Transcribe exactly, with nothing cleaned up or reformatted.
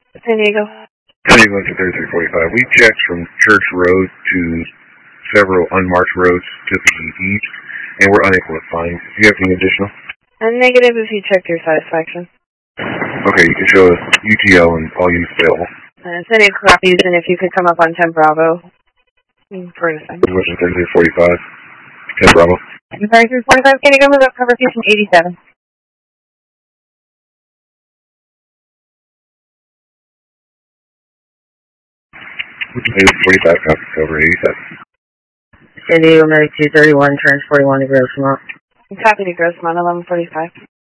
San Diego. San Diego to thirty-three forty-five. We checked from Church Road to several unmarked roads to the east, and we're unable to find. Do you have any additional? A negative if you check your satisfaction. Okay, you can show us U T L and all units available. Uh, San Diego copies, and if you could come up on ten Bravo. For a second. thirty-three forty-five. ten Bravo. thirty-three forty-five, San Diego, move up, cover station eighty-seven. forty-five, copy, cover eighty-seven. San Diego ninety-two thirty-one, turns forty-one to Grossmont. Copy to Grossmont, eleven forty-five.